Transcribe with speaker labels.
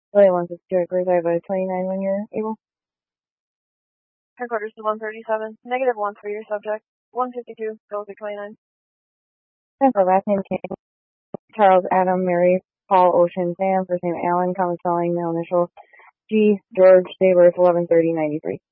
Speaker 1: Really wants us to clarify by 29 when you're able.
Speaker 2: Headquarters to 137. -1 for your subject. 152. Goes to 29.
Speaker 1: And for last name King, Charles, Adam, Mary, Paul, Ocean, Sam. First name Alan, common spelling, male initial G, George, date of birth 11/30/93.